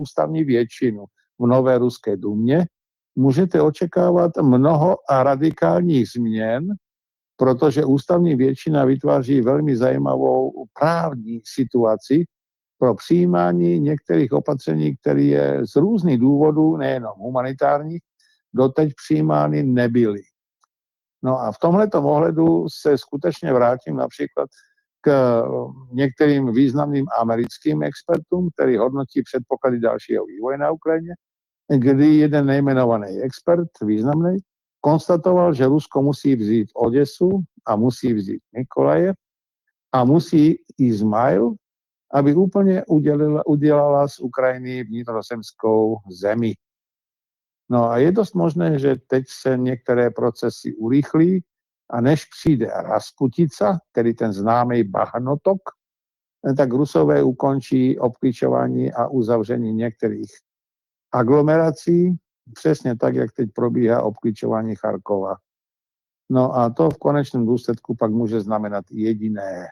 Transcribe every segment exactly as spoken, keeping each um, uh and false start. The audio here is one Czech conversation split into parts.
ústavní většinu v Nové ruské dumě, můžete očekávat mnoho a radikálních změn, protože ústavní většina vytváří velmi zajímavou právní situaci pro přijímání některých opatření, které je z různých důvodů, nejenom humanitárních, doteď přijímány nebyly. No a v tomhletom ohledu se skutečně vrátím například k některým významným americkým expertům, který hodnotí předpoklady dalšího vývoje na Ukrajině, kdy jeden nejmenovaný expert, významný, konstatoval, že Rusko musí vzít Oděsu a musí vzít Nikolajev a musí Izmail, aby úplně udělala, udělala z Ukrajiny vnitrozemskou zemi. No a je dost možné, že teď se některé procesy urýchlí a než přijde Rasputica, tedy ten známý Bahnotok, tak Rusové ukončí obklíčování a uzavření některých aglomerací, přesně tak, jak teď probíhá obklíčování Charkova. No a to v konečném důsledku pak může znamenat jediné,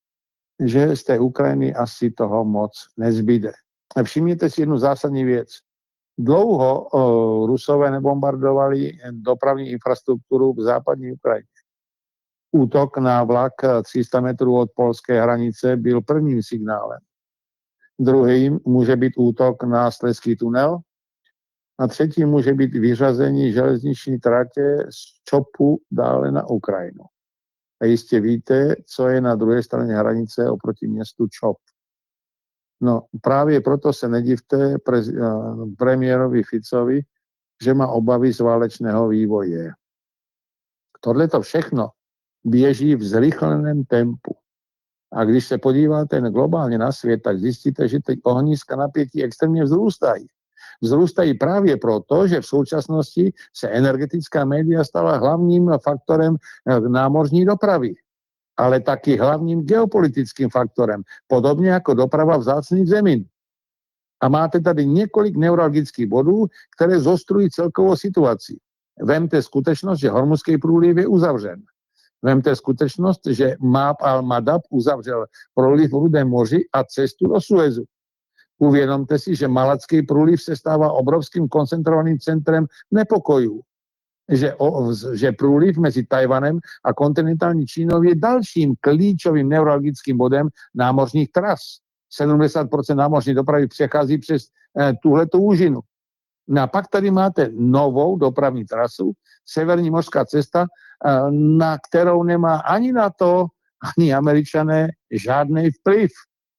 že z té Ukrajiny asi toho moc nezbyde. Všimněte si jednu zásadní věc. Dlouho o, Rusové nebombardovali dopravní infrastrukturu v západní Ukrajině. Útok na vlak tři sta metrů od polské hranice byl prvním signálem. Druhým může být útok na Slezský tunel a třetí může být vyřazení železniční tratě z Čopu dále na Ukrajinu. A jistě víte, co je na druhé straně hranice oproti městu Čop. No právě proto se nedivte prez- premiérovi Ficovi, že má obavy z válečného vývoje. Tohleto všechno běží v zrychleném tempu. A když se podíváte globálně na svět, tak zjistíte, že ty ohniska napětí extrémně vzrůstají. Vzrůstají právě proto, že v současnosti se energetická média stala hlavním faktorem námořní dopravy, ale taky hlavním geopolitickým faktorem, podobně jako doprava vzácných zemin. A máte tady několik neuralgických bodů, které zostrují celkovou situaci. Vemte skutečnost, že Hormuzský průliv je uzavřen. Vemte skutečnost, že Máb al-Madab uzavřel průliv v Rudém moři a cestu do Suezu. Uvědomte si, že Malacký průliv se stává obrovským koncentrovaným centrem nepokojů. Že, o, že průliv mezi Tajvanem a kontinentální Čínou je dalším klíčovým neuralgickým bodem námořních tras. sedmdesát procent námořní dopravy přechází přes eh, tuhletu úžinu. No a pak tady máte novou dopravní trasu, Severní mořská cesta, eh, na kterou nemá ani NATO, ani Američané žádný vplyv.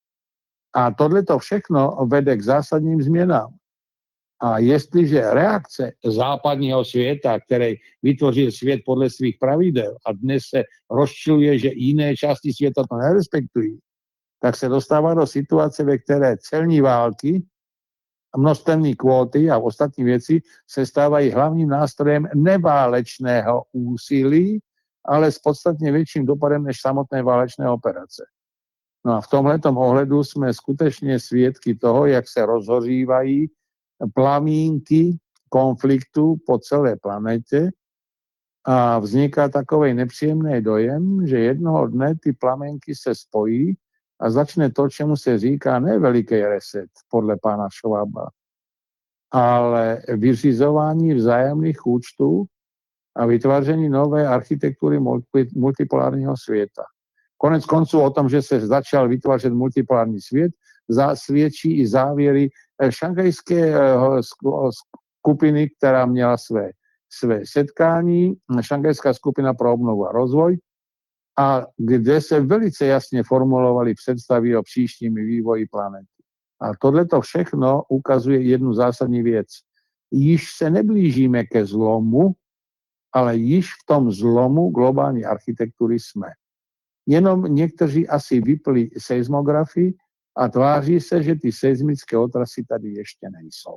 A tohleto všechno vede k zásadním změnám. A jestliže reakce západního světa, který vytvořil svět podle svých pravidel a dnes se rozčiluje, že jiné části světa to nerespektují, tak se dostává do situace, ve které celní války, množstevní kvóty a ostatní věci se stávají hlavním nástrojem neválečného úsilí, ale s podstatně větším dopadem než samotné válečné operace. No a v tomhletom ohledu jsme skutečně svědky toho, jak se rozhořívají plamínky konfliktu po celé planetě a vzniká takový nepříjemný dojem, že jednoho dne ty plamenky se spojí a začne to, čemu se říká ne veliký reset podle pána Schwaba, ale vyřizování vzájemných účtů a vytváření nové architektury multipolárního světa. Konec konců o tom, že se začal vytvářet multipolární svět, svědčí i závěry šanghajské skupiny, která měla své, své setkání, šanghajská skupina pro obnovu a rozvoj, a kde se velice jasně formulovaly představy o příštím vývoji planety. A tohleto všechno ukazuje jednu zásadní věc. Již se neblížíme ke zlomu, ale již v tom zlomu globální architektury jsme. Jenom někteří asi vypli seismografii a tváří se, že ty seismické otrasy tady ještě nejsou.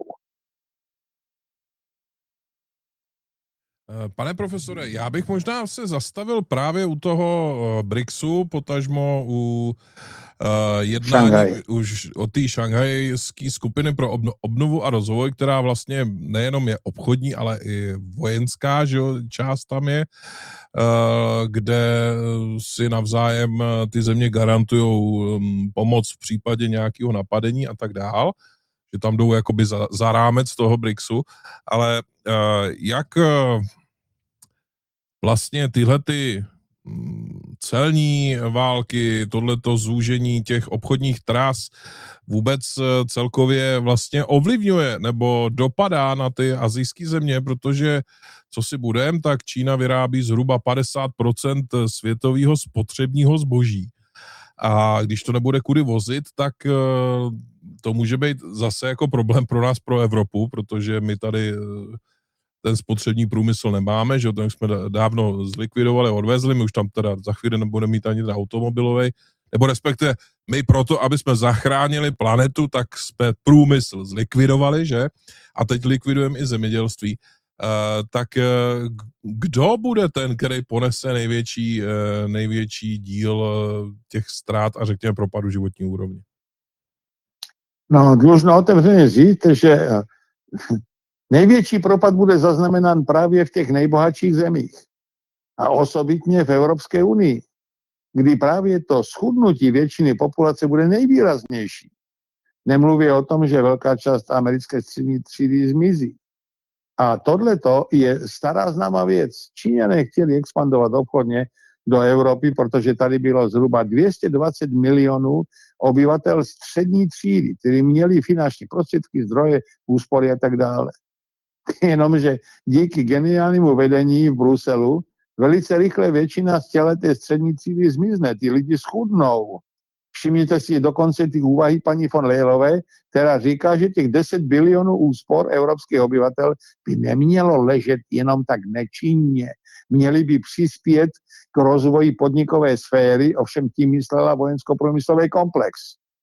Pane profesore, já bych možná se zastavil právě u toho BRICSu, potažmo u uh, jednání Šanghaj. už o té šanghajské skupiny pro obnovu a rozvoj, která vlastně nejenom je obchodní, ale i vojenská, že jo, část tam je, uh, kde si navzájem ty země garantují um, pomoc v případě nějakého napadení a tak dál. že tam jdou jakoby za, za rámec toho BRICSu, ale uh, jak uh, vlastně tyhle ty celní války, tohleto zúžení těch obchodních tras vůbec celkově vlastně ovlivňuje nebo dopadá na ty asijské země, protože co si budem, tak Čína vyrábí zhruba padesát procent světového spotřebního zboží. A když to nebude kudy vozit, tak to může být zase jako problém pro nás, pro Evropu, protože my tady ten spotřební průmysl nemáme, že ten jsme dávno zlikvidovali, odvezli, my už tam teda za chvíli nebudeme mít ani ten automobilový, nebo respektive my proto, aby jsme zachránili planetu, tak jsme průmysl zlikvidovali, že? A teď likvidujeme i zemědělství. Uh, tak uh, kdo bude ten, který ponese největší, uh, největší díl uh, těch ztrát a řekněme propadu životní úrovně? No, dlužno otevřeně říct, že největší propad bude zaznamenán právě v těch nejbohatších zemích a osobitně v Evropské unii, kdy právě to schudnutí většiny populace bude nejvýraznější. Nemluví o tom, že velká část americké střední třídy zmizí. A tohleto je stará známá věc. Číňané chtěli expandovat obchodně do Evropy, protože tady bylo zhruba dvě stě dvacet milionů obyvatel střední třídy, kteří měli finanční prostředky, zdroje, úspory a tak dále. Jenomže díky geniálnímu vedení v Bruselu velice rychle většina z té střední třídy zmizne. Ty lidi schudnou. Všimněte si dokonce ty úvahy paní von Leyelové, která říká, že těch deset bilionů úspor evropských obyvatel by nemělo ležet jenom tak nečinně. Měli by přispět k rozvoji podnikové sféry, ovšem tím myslela vojensko-průmyslový komplex.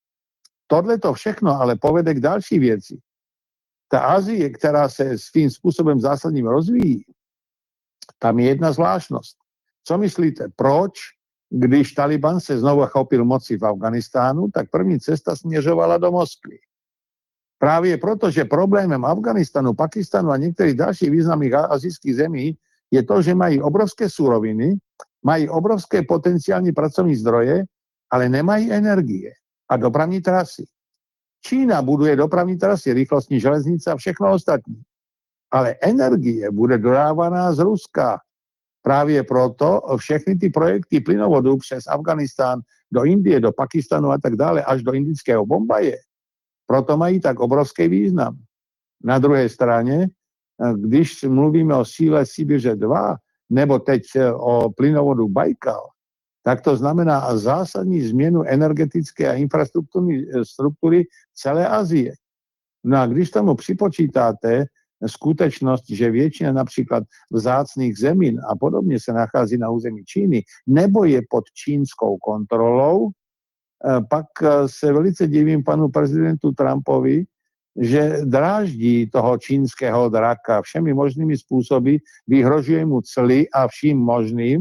Tohle to všechno ale povede k další věci. Ta Asie, která se svým způsobem zásadním rozvíjí, tam je jedna zvláštnost. Co myslíte, proč, když Taliban se znovu chopil moci v Afganistánu, tak první cesta směřovala do Moskvy? Právě proto, že problémem Afganistanu, Pakistanu a některých dalších významných asijských zemí je to, že mají obrovské suroviny, mají obrovské potenciální pracovní zdroje, ale nemají energie a dopravní trasy. Čína buduje dopravní trasy, rychlostní železnice a všechno ostatní. Ale energie bude dodávaná z Ruska. Právě proto všechny ty projekty plynovodů přes Afganistán do Indie, do Pakistanu a tak dále, až do indického Bombaje, proto mají tak obrovský význam. Na druhé straně, když mluvíme o síle Sibiře dva, nebo teď o plynovodu Bajkal, tak to znamená zásadní změnu energetické a infrastrukturní struktury celé Asie. No a když tomu připočítáte skutečnost, že většina například vzácných zemin a podobně se nachází na území Číny, nebo je pod čínskou kontrolou, pak se velice divím panu prezidentu Trumpovi, že dráždí toho čínského draka všemi možnými způsoby, vyhrožuje mu cly a vším možným,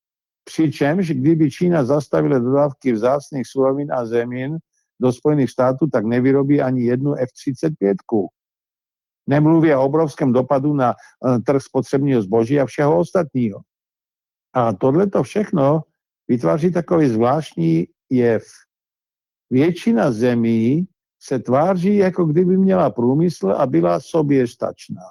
přičemž kdyby Čína zastavila dodávky vzácných surovin a zemin do Spojených států, tak nevyrobí ani jednu F třicet pět. Nemluví o obrovském dopadu na trh spotřebního zboží a všeho ostatního. A tohleto všechno vytváří takový zvláštní jev. Většina zemí se tváří, jako kdyby měla průmysl a byla soběstačná.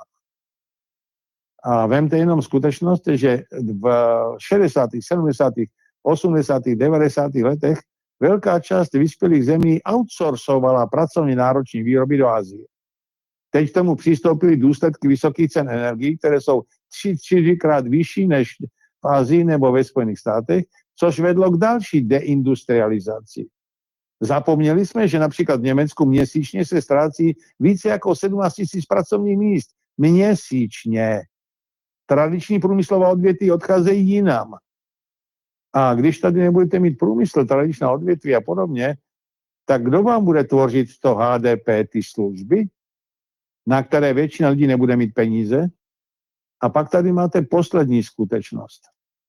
A vemte jenom skutečnost, že v šedesátých, sedmdesátých, osmdesátých, devadesátých letech velká část vyspělých zemí outsourcovala pracovně náročné výroby do Asie. Teď k tomu přistoupily důsledky vysokých cen energií, které jsou tři, čtyřikrát vyšší než v Asii nebo ve Spojených státech, což vedlo k další deindustrializaci. Zapomněli jsme, že například v Německu měsíčně se ztrácí více jako sedmnáct tisíc pracovních míst. Měsíčně. Tradiční průmyslová odvětví odcházejí jinam. A když tady nebudete mít průmysl, tradičná odvětví a podobně, tak kdo vám bude tvořit to H D P, ty služby, na které většina lidí nebude mít peníze? A pak tady máte poslední skutečnost.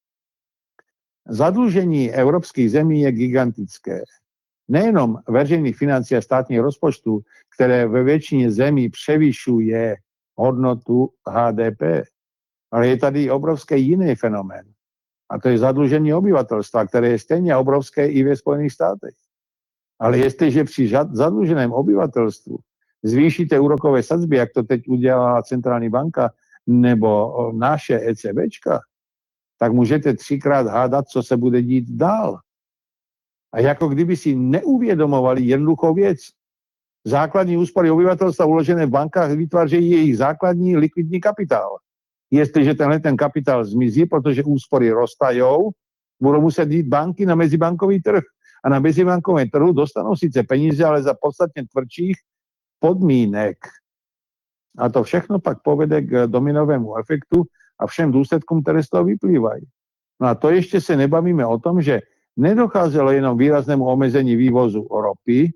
Zadlužení evropských zemí je gigantické. Nejenom veřejných financí a státních rozpočtů, které ve většině zemí převyšuje hodnotu H D P, ale je tady obrovský jiný fenomén. A to je zadlužení obyvatelstva, které je stejně obrovské i ve Spojených státech. Ale jestliže při zadluženém obyvatelstvu zvýšite úrokové sadzby, jak to teď udělala centrální banka, nebo naše ECBčka, tak můžete třikrát hádat, co se bude dít dál. A jako kdyby si neuvědomovali jednoduchou věc. Základní úspory obyvatelstva uložené v bankách vytvářejí jejich základní likvidní kapitál. Jestliže tenhle ten kapitál zmizí, protože úspory roztajou, budou muset jít banky na mezibankový trh. A na mezibankovém trhu dostanou sice peníze, ale za podstatně tvrdších podmínek. A to všechno pak povede k dominovému efektu a všem důsledkům, které z toho vyplývají. No a to ještě se nebavíme o tom, že nedocházelo jenom výraznému omezení vývozu ropy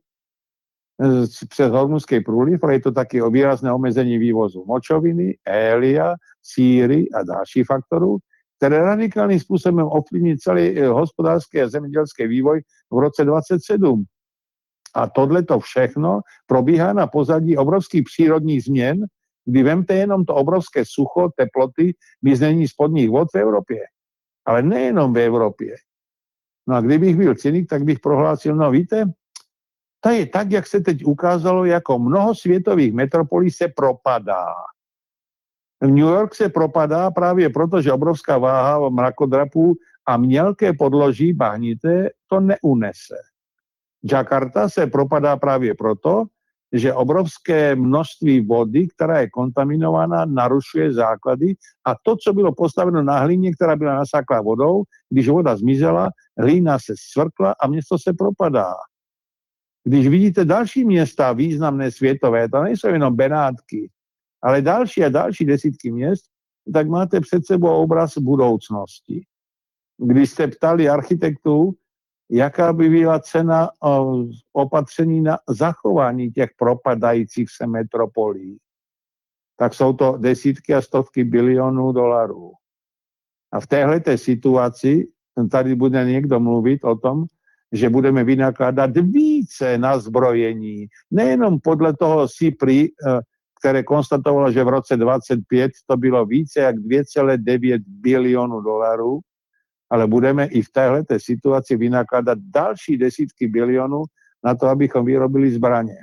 přes Hormuzský průliv, ale je to taky o výrazné omezení vývozu močoviny, hélia, síry a dalších faktorů, které radikálním způsobem ovlivní celý hospodářský a zemědělský vývoj v roce dvacet sedm. A tohleto všechno probíhá na pozadí obrovských přírodních změn, kdy vemte jenom to obrovské sucho, teploty, mizení spodních vod v Evropě. Ale nejenom v Evropě. No a kdybych byl cynik, tak bych prohlásil, no víte, to je tak, jak se teď ukázalo, jako mnoho světových metropolí se propadá. New York se propadá právě proto, že obrovská váha mrakodrapů a mělké podloží bahnité to neunese. Jakarta se propadá právě proto, že obrovské množství vody, která je kontaminovaná, narušuje základy a to, co bylo postaveno na hlíně, která byla nasáklá vodou, když voda zmizela, hlína se svrkla a město se propadá. Když vidíte další města významné světové, to nejsou jenom Benátky, ale další a další desítky měst, tak máte před sebou obraz budoucnosti. Když jste ptali architektů, jaká by byla cena opatření na zachování těch propadajících se metropolí, tak jsou to desítky a stovky bilionů dolarů. A v téhleté situaci tady bude někdo mluvit o tom, že budeme vynakládat více na zbrojení. Nejenom podle toho SIPRI, které konstatovalo, že v roce dvacet pět to bylo více jak dvě celé devět bilionu dolarů, ale budeme i v téhleté situaci vynakládat další desítky bilionů na to, abychom vyrobili zbraně.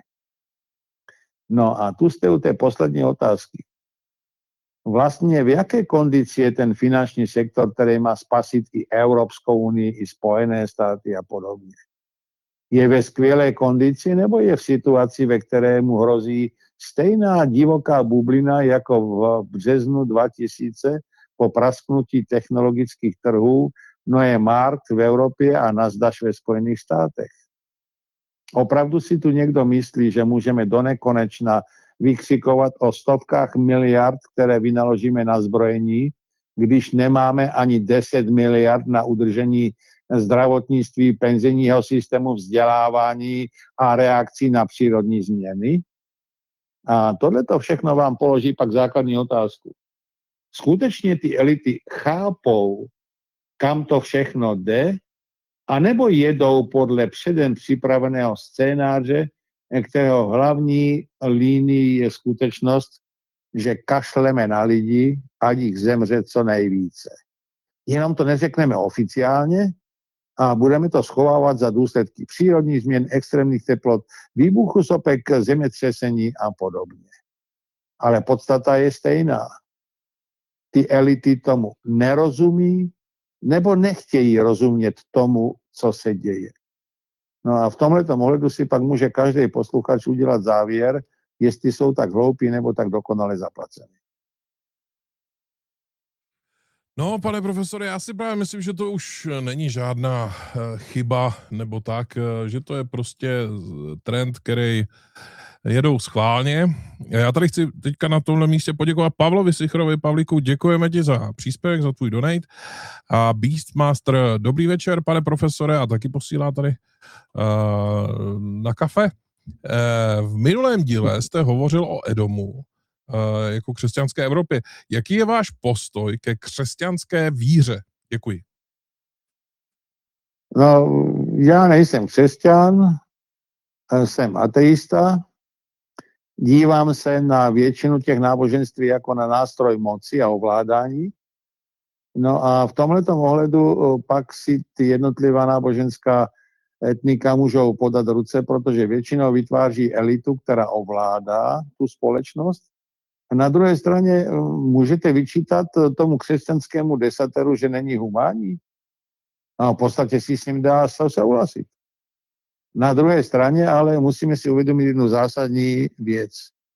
No a tu jste u té poslední otázky. Vlastně v jaké kondici je ten finanční sektor, který má spasit i Evropskou unii, i Spojené státy a podobně? Je ve skvělé kondici, nebo je v situaci, ve které mu hrozí stejná divoká bublina jako v březnu dva tisíce po prasknutí technologických trhů, no je Mart v Evropě a Nasdaq ve Spojených státech? Opravdu si tu někdo myslí, že můžeme donekonečna vykřikovat o stovkách miliard, které vynaložíme na zbrojení, když nemáme ani deset miliard na udržení zdravotnictví, penzijního systému, vzdělávání a reakcí na přírodní změny? A tohleto všechno vám položí pak základní otázku. Skutečně ty elity chápou, kam to všechno jde, anebo jedou podle předem připraveného scénáře, kterého hlavní línii je skutečnost, že kašleme na lidi, ať jich zemře co nejvíce. Jenom to neřekneme oficiálně a budeme to schovávat za důsledky přírodních změn, extrémních teplot, výbuchu sopek, zemětřesení a podobně. Ale podstata je stejná. Ty elity tomu nerozumí nebo nechtějí rozumět tomu, co se děje. No a v tomhletom ohledu si pak může každý posluchač udělat závěr, jestli jsou tak hloupí nebo tak dokonale zaplaceni. No, pane profesore, já si právě myslím, že to už není žádná chyba nebo tak, že to je prostě trend, který jedou schválně. Já tady chci teďka na tomhle místě poděkovat Pavlovi Sichrovi. Pavlíku, děkujeme ti za příspěvek, za tvůj donate. A Beastmaster, dobrý večer, pane profesore, a taky posílá tady uh, na kafe. Uh, v minulém díle jste hovořil o Edomu uh, jako křesťanské Evropě. Jaký je váš postoj ke křesťanské víře? Děkuji. No, já nejsem křesťan, jsem ateista. Dívám se na většinu těch náboženství jako na nástroj moci a ovládání. No a v tomhletom ohledu pak si ty jednotlivá náboženská etnika můžou podat ruce, protože většinou vytváří elitu, která ovládá tu společnost. A na druhé straně můžete vyčítat tomu křesťanskému desateru, že není humánní. A v podstatě si s ním dá souhlasit. Na druhé straně ale musíme si uvědomit jednu zásadní věc.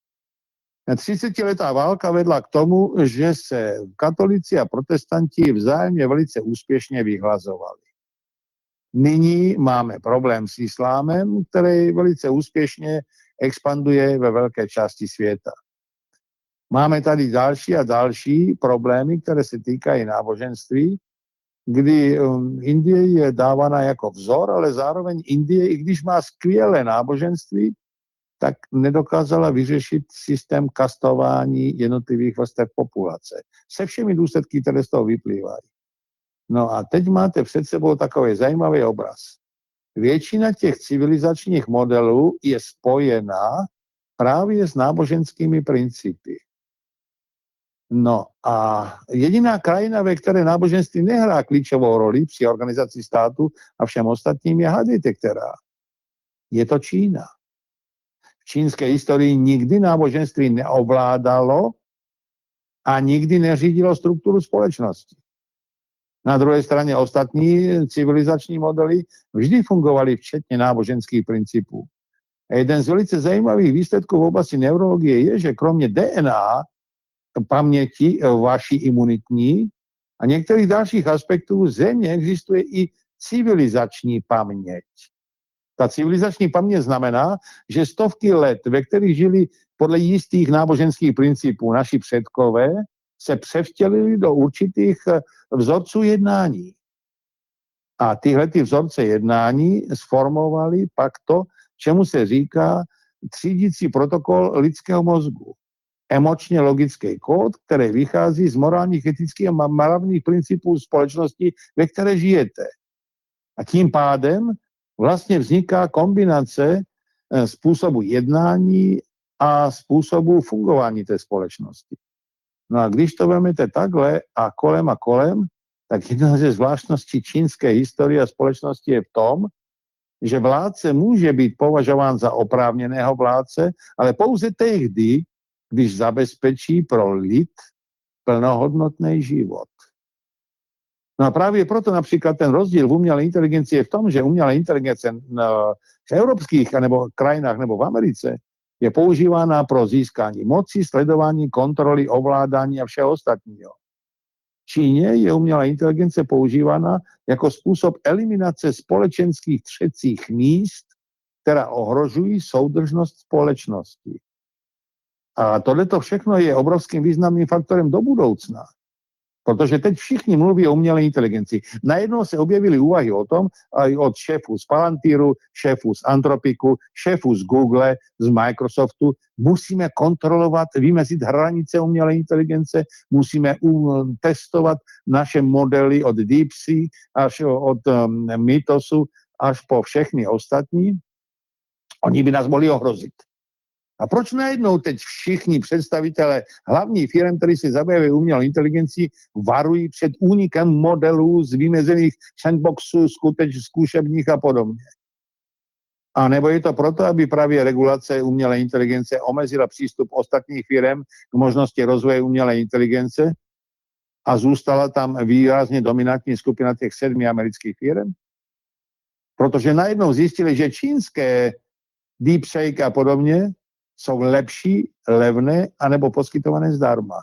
třicetiletá válka vedla k tomu, že se katolíci a protestanti vzájemně velice úspěšně vyhlazovali. Nyní máme problém s islámem, který velice úspěšně expanduje ve velké části světa. Máme tady další a další problémy, které se týkají náboženství, kdy Indie je dávána jako vzor, ale zároveň Indie, i když má skvělé náboženství, tak nedokázala vyřešit systém kastování jednotlivých vrstev populace. Se všemi důsledky, které z toho vyplývají. No a teď máte před sebou takový zajímavý obraz. Většina těch civilizačních modelů je spojená právě s náboženskými principy. No a jediná krajina, ve které náboženství nehrá klíčovou roli při organizaci státu a všem ostatním, je hádejte která. Je to Čína. V čínské historii nikdy náboženství neovládalo a nikdy neřídilo strukturu společnosti. Na druhé straně ostatní civilizační modely vždy fungovaly včetně náboženských principů. A jeden z velice zajímavých výsledků v oblasti neurologie je, že kromě D N A, paměti vaší imunitní a některých dalších aspektů země existuje i civilizační paměť. Ta civilizační paměť znamená, že stovky let, ve kterých žili podle jistých náboženských principů naši předkové, se převtělili do určitých vzorců jednání. A tyhle ty vzorce jednání sformovaly pak to, čemu se říká třídící protokol lidského mozgu. Emočně logický kód, který vychází z morálních, etických a morálních principů společnosti, ve které žijete. A tím pádem vlastně vzniká kombinace způsobu jednání a způsobu fungování té společnosti. No a když to vezmete takhle a kolem a kolem, tak jedna ze zvláštností čínské historie a společnosti je v tom, že vládce může být považován za oprávněného vládce, ale pouze tehdy, když zabezpečí pro lid plnohodnotný život. No a právě proto například ten rozdíl v umělé inteligenci je v tom, že umělá inteligence v evropských nebo krajinách nebo v Americe je používána pro získání moci, sledování, kontroly, ovládání a všeho ostatního. V Číně je umělá inteligence používána jako způsob eliminace společenských třecích míst, která ohrožují soudržnost společnosti. A tohleto všechno je obrovským významným faktorem do budoucna. Protože teď všichni mluví o umělé inteligenci. Najednou se objevily úvahy o tom, aj od šéfů z Palantíru, šéfů z Antropiku, šéfů z Google, z Microsoftu. Musíme kontrolovat, vymezit hranice umělé inteligence, musíme testovat naše modely od DeepSeek až od um, Mythosu až po všechny ostatní. Oni by nás mohli ohrozit. A proč najednou teď všichni představitelé hlavních firm, kteří se zabývají umělou inteligencí, varují před únikem modelů z vymezených sandboxů, skuteč, zkušebních a podobně? A nebo je to proto, aby právě regulace umělé inteligence omezila přístup ostatních firm k možnosti rozvoje umělé inteligence a zůstala tam výrazně dominantní skupina těch sedmi amerických firm? Protože najednou zjistili, že čínské DeepSeek a podobně jsou lepší, levné, anebo poskytované zdarma.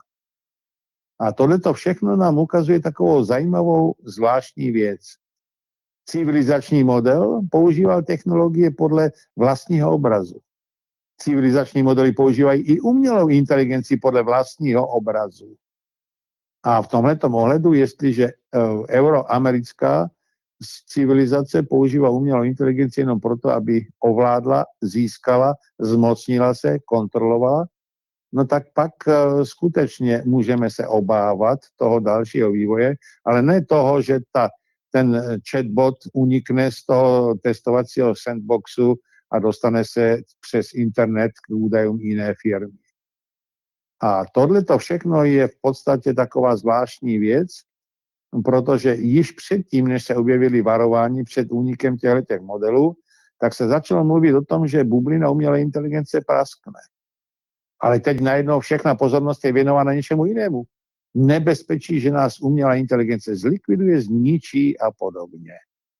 A tohleto všechno nám ukazuje takovou zajímavou zvláštní věc. Civilizační model používal technologie podle vlastního obrazu. Civilizační modely používají i umělou inteligenci podle vlastního obrazu. A v tomhletom ohledu, jestliže euroamerická civilizace používá umělou inteligenci jenom proto, aby ovládla, získala, zmocnila se, kontrolovala, no tak pak skutečně můžeme se obávat toho dalšího vývoje, ale ne toho, že ta, ten chatbot unikne z toho testovacího sandboxu a dostane se přes internet k údajům jiné firmy. A tohleto všechno je v podstatě taková zvláštní věc, protože již předtím, než se objevili varování před únikem těchto modelů, tak se začalo mluvit o tom, že bublina umělé inteligence praskne. Ale teď najednou všechna pozornost je věnována něčemu jinému. Nebezpečí, že nás umělá inteligence zlikviduje, zničí a podobně.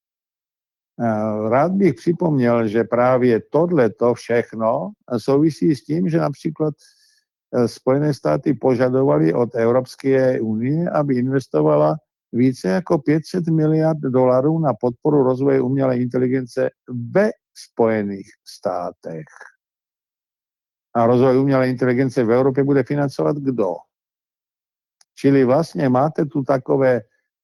Rád bych připomněl, že právě tohleto všechno souvisí s tím, že například Spojené státy požadovaly od Evropské unie, aby investovala více jako pět set miliard dolarů na podporu rozvoje umělé inteligence ve Spojených státech. A rozvoj umělé inteligence v Evropě bude financovat kdo? Čili vlastně máte tu takové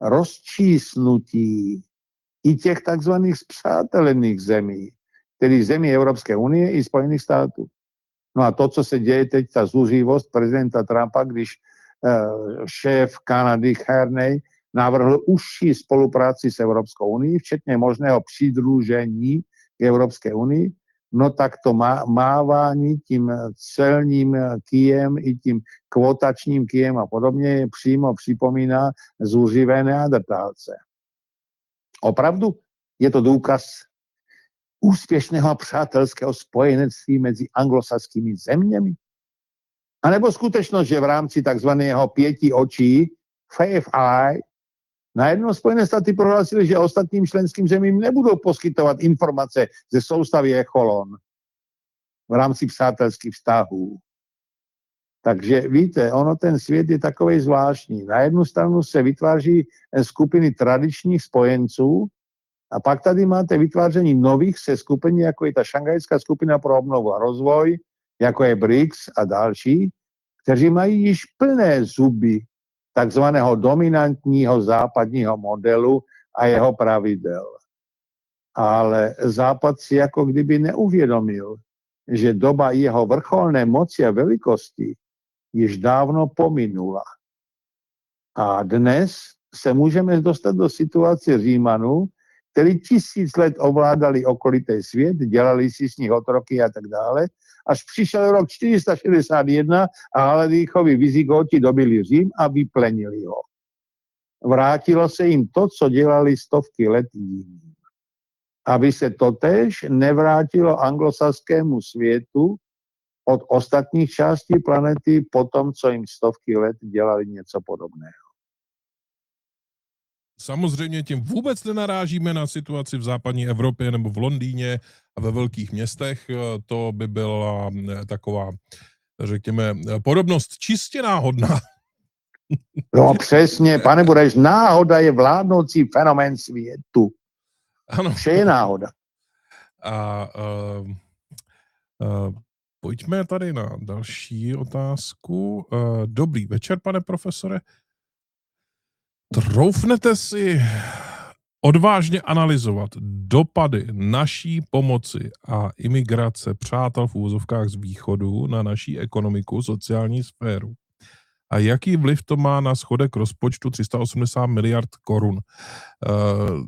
rozčísnutí i těch takzvaných spřátelených zemí, tedy zemí Evropské unie i Spojených států. No a to, co se děje teď, ta zuřivost prezidenta Trumpa, když uh, šéf Kanady Carney navrhl užší spolupráci s Evropskou unii, včetně možného přidružení k Evropské unii, no tak to má, mávání tím celním kijem i tím kvotačním kijem a podobně přímo připomíná zuřivé neandertálce. Opravdu je to důkaz úspěšného přátelského spojenectví mezi anglosaskými zeměmi? A nebo skutečnost, že v rámci takzvaného pěti očí, Five Eye, najednou Spojené státy prohlásily, že ostatním členským zemím nebudou poskytovat informace ze soustavy Echolon v rámci přátelských vztahů. Takže víte, ono ten svět je takovej zvláštní. Na jednu stranu se vytváří skupiny tradičních spojenců a pak tady máte vytváření nových se skupin, jako je ta šangajská skupina pro obnovu a rozvoj, jako je B R I C S a další, kteří mají již plné zuby takzvaného dominantního západního modelu a jeho pravidel. Ale Západ si jako kdyby neuvědomil, že doba jeho vrcholné moci a velikosti již dávno pominula. A dnes se můžeme dostat do situace Římanů, kteří tisíc let ovládali okolitý svět, dělali si s nich otroky a tak dále, až přišel rok čtyři sta šedesát jedna a Haledýchovi Vizigóti dobili Řím a vyplenili ho. Vrátilo se jim to, co dělali stovky let jiným. Aby se totéž nevrátilo anglosaskému světu od ostatních částí planety po tom, co jim stovky let dělali něco podobného. Samozřejmě tím vůbec nenarážíme na situaci v západní Evropě nebo v Londýně a ve velkých městech. To by byla taková, řekněme, podobnost čistě náhodná. No přesně, pane Bureš, náhoda je vládnoucí fenomén světu. Ano. Vše je náhoda. A uh, uh, pojďme tady na další otázku. Uh, dobrý večer, pane profesore. Troufnete si odvážně analyzovat dopady naší pomoci a imigrace přátel v úvozovkách z východu na naší ekonomiku, sociální sféru? A jaký vliv to má na schodek rozpočtu tři sta osmdesát miliard korun? Uh,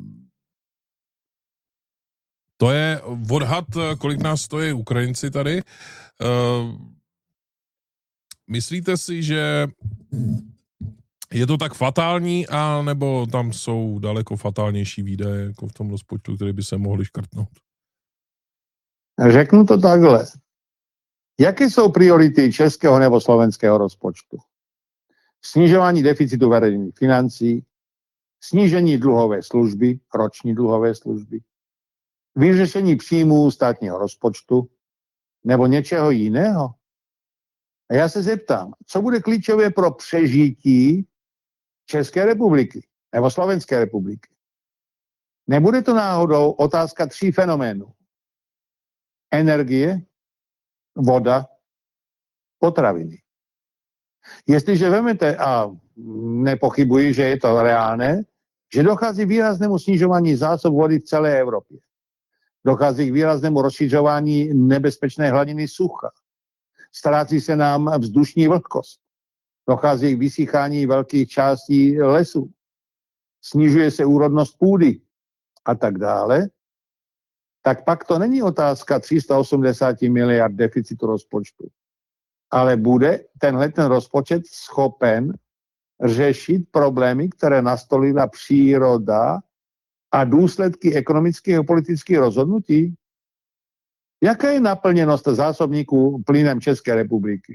to je odhad, kolik nás stojí Ukrajinci tady. Uh, myslíte si, že je to tak fatální, a nebo tam jsou daleko fatálnější výdaje jako v tom rozpočtu, které by se mohly škrtnout? Řeknu to takhle. Jaké jsou priority českého nebo slovenského rozpočtu? Snižování deficitu veřejných financí, snížení dluhové služby, roční dluhové služby, vyřešení příjmů státního rozpočtu nebo něčeho jiného? A já se zeptám, co bude klíčové pro přežití České republiky nebo Slovenské republiky? Nebude to náhodou otázka tří fenoménů. Energie, voda, potraviny. Jestliže vemete, a nepochybuji, že je to reálné, že dochází výraznému snižování zásob vody v celé Evropě. Dochází k výraznému rozšiřování nebezpečné hladiny sucha. Ztrácí se nám vzdušní vlhkost. Dochází k vysychání velkých částí lesů. Snižuje se úrodnost půdy a tak dále. Tak pak to není otázka tři sta osmdesát miliard deficitu rozpočtu. Ale bude tenhle ten rozpočet schopen řešit problémy, které nastolila příroda a důsledky ekonomických a politických rozhodnutí? Jaká je naplněnost zásobníků plynem České republiky?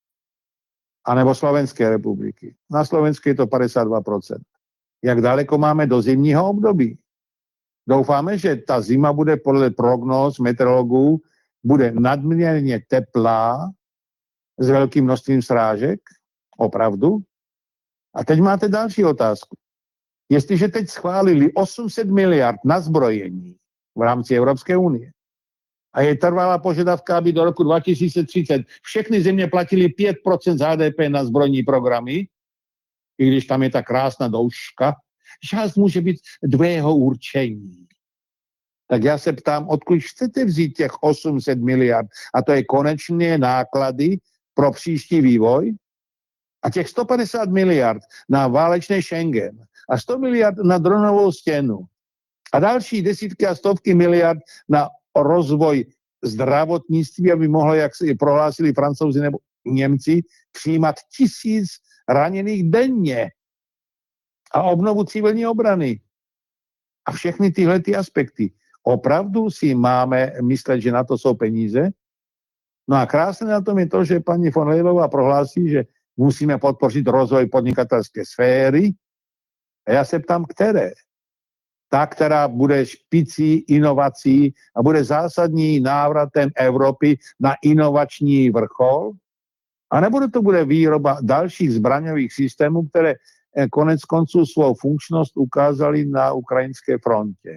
A nebo Slovenské republiky? Na Slovensku je to padesát dva procent. Jak daleko máme do zimního období? Doufáme, že ta zima bude podle prognóz meteorologů bude nadměrně teplá s velkým množstvím srážek? Opravdu? A teď máte další otázku. Jestliže teď schválili osm set miliard na zbrojení v rámci Evropské unie a je trvalá požadavka, aby do roku dva tisíce třicet všechny země platily pět procent z H D P na zbrojní programy, i když tam je ta krásná douška, část může být dvého určení. Tak já se ptám, odkud chcete vzít těch osm set miliard? A to je konečné náklady pro příští vývoj? A těch sto padesát miliard na válečný Schengen a sto miliard na dronovou stěnu a další desítky a stovky miliard na rozvoj zdravotnictví, aby mohlo, jak si prohlásili Francouzi nebo Němci, přijímat tisíc raněných denně a obnovu civilní obrany. A všechny tyhle ty aspekty. Opravdu si máme myslet, že na to jsou peníze? No a krásné na tom je to, že paní von Leyenová prohlásí, že musíme podpořit rozvoj podnikatelské sféry. A já se ptám, které? Ta, která bude špicí inovací a bude zásadní návratem Evropy na inovační vrchol? A nebo to bude výroba dalších zbraňových systémů, které konec konců svou funkčnost ukázali na ukrajinské frontě?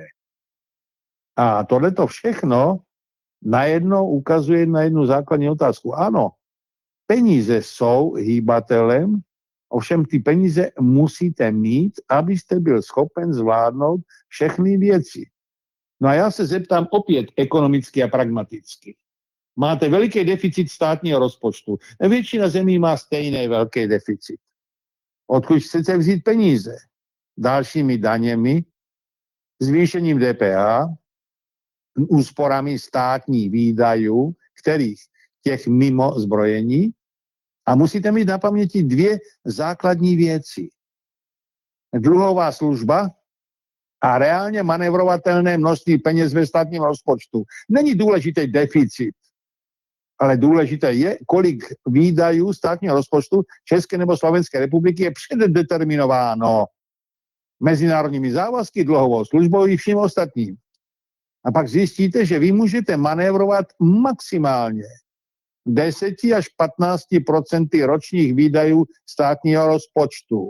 A tohleto všechno najednou ukazuje na jednu základní otázku. Ano, peníze jsou hýbatelem, ovšem ty peníze musíte mít, abyste byl schopen zvládnout všechny věci. No a já se zeptám opět ekonomicky a pragmaticky. Máte veliký deficit státního rozpočtu. Většina zemí má stejný velký deficit. Odkud chcete vzít peníze? Dalšími daněmi, zvýšením D P H, úsporami státních výdajů, kterých těch mimo zbrojení. A musíte mít na paměti dvě základní věci. Dluhová služba a reálně manevrovatelné množství peněz ve státním rozpočtu. Není důležitý deficit, ale důležité je, kolik výdajů státního rozpočtu České nebo Slovenské republiky je předdeterminováno mezinárodními závazky, dluhovou službou i vším ostatním. A pak zjistíte, že vy můžete manévrovat maximálně deset až patnáct procent ročních výdajů státního rozpočtu.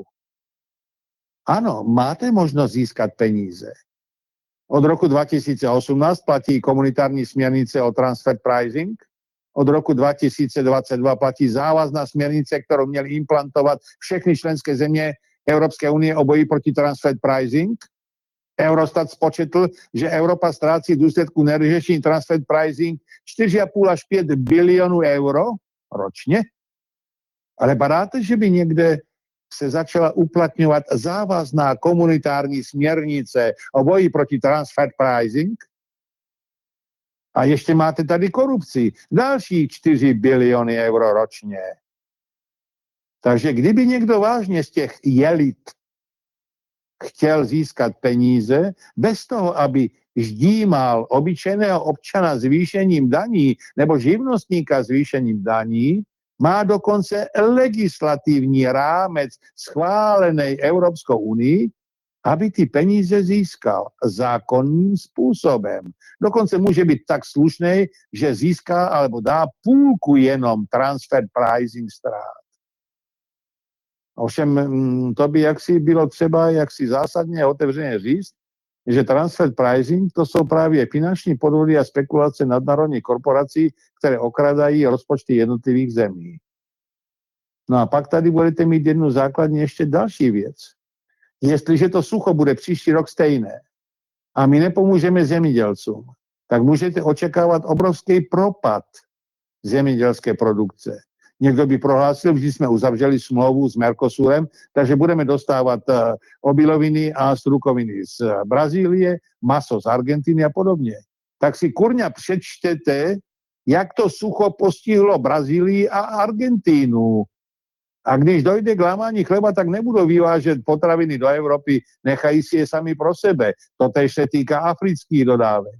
Ano, máte možnost získat peníze. Od roku dva tisíce osmnáct platí komunitární směrnice o transfer pricing. Od roku dva tisíce dvacet dva platí závazná směrnice, kterou měly implantovat všechny členské země Evropské unie o boji proti transfer pricing. Eurostat spočetl, že Evropa ztrácí v důsledku neřešení transfer pricing čtyři a půl až pět bilionů euro ročně. Ale badáte, že by někde se začala uplatňovat závazná komunitární směrnice o boji proti transfer pricing? A ještě máte tady korupci. Další čtyři biliony euro ročně. Takže kdyby někdo vážně z těch jelit chtěl získat peníze, bez toho, aby ždímal obyčejného občana zvýšením daní nebo živnostníka zvýšením daní, má dokonce legislativní rámec schválený Evropskou unii, aby ty peníze získal zákonným způsobem. Dokonce může být tak slušný, že získá alebo dá půlku jenom transfer pricing strát. Ovšem to by jaksi bylo třeba jaksi zásadně otevřeně říct, že transfer pricing to jsou právě finanční podvody a spekulace nadnárodních korporací, které okradají rozpočty jednotlivých zemí. No a pak tady budete mít jednu základní ještě další věc. Jestliže to sucho bude příští rok stejné a my nepomůžeme zemědělcům, tak můžete očekávat obrovský propad zemědělské produkce. Někdo by prohlásil, že jsme uzavřeli smlouvu s Mercosurem, takže budeme dostávat obiloviny a strukoviny z Brazílie, maso z Argentiny a podobně. Tak si kurňa přečtete, jak to sucho postihlo Brazílii a Argentínu. A když dojde k lámání chleba, tak nebudou vyvážet potraviny do Európy, nechají si je sami pro sebe. Totež se týka afrických dodávek.